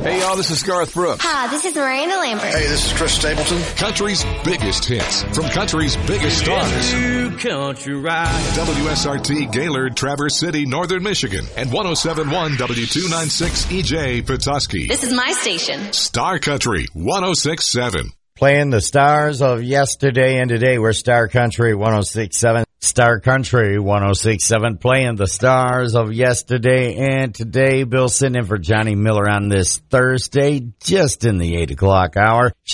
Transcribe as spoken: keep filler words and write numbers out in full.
Hey, y'all, this is Garth Brooks. Hi, this is Miranda Lambert. Hey, this is Chris Stapleton. Country's biggest hits from country's biggest stars. Country ride. W S R T Gaylord, Traverse City, Northern Michigan, and one oh seven point one W two ninety-six E J Petoskey. This is my station. Star Country one oh six point seven. Playing the stars of yesterday and today. We're Star Country one oh six point seven. Star Country one oh six point seven. Playing the stars of yesterday and today. Bill sitting in for Johnny Miller on this Thursday, just in the eight o'clock hour.